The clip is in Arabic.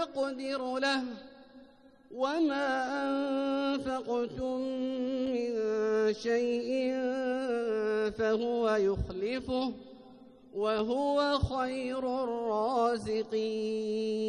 يقدر له وما أنفقتم من شيء فهو يخلفه وهو خير الرازقين